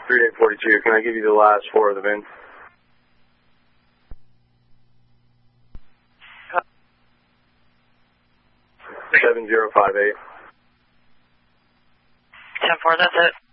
3842. Can I give you the last four of the VIN? 7058. 10-4, that's it.